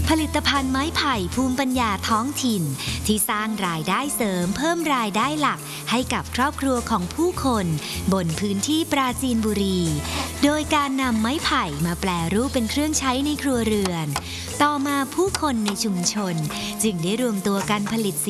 ผลิตภัณฑ์ไม้ไผ่ภูมิปัญญาท้องถิ่นที่สร้างรายได้เสริมเพิ่มรายได้หลักให้กับครอบครัวของผู้คนบนพื้นที่ปราจีนบุรีโดยการนำไม้ไผ่มาแปรรูปเป็นเครื่องใช้ในครัวเรือนต่อมาผู้คนในชุมชนจึงได้รวมตัวกันผลิต